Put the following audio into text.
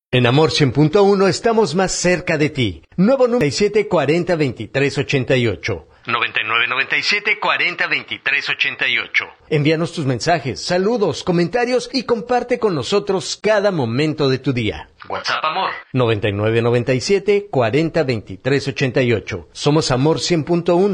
En Amor 100.1 estamos más cerca de ti. Nuevo número 97 40 23 88. 9997 40 23 88. Envíanos tus mensajes, saludos, comentarios y comparte con nosotros cada momento de tu día. WhatsApp Amor 9997 40 23 88. Somos Amor 100.1.